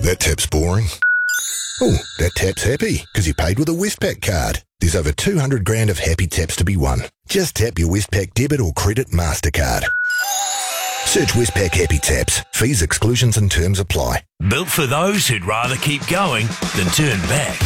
that tap's boring. Oh, that tap's happy because you paid with a Westpac card. There's over 200 grand of happy taps to be won. Just tap your Westpac debit or credit MasterCard. Search Westpac Happy Taps. Fees, exclusions and terms apply. Built for those who'd rather keep going than turn back.